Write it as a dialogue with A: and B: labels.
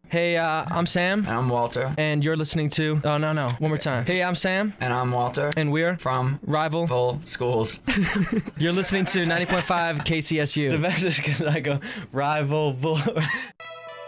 A: Hey, I'm Sam,
B: And I'm Walter.
A: and you're listening to. Oh, no. One more time. Hey, I'm Sam,
B: And I'm Walter.
A: and we're
B: From
A: Rival.
B: Full Schools.
A: You're listening to 90.5 KCSU.
C: The best is because I go rival bull.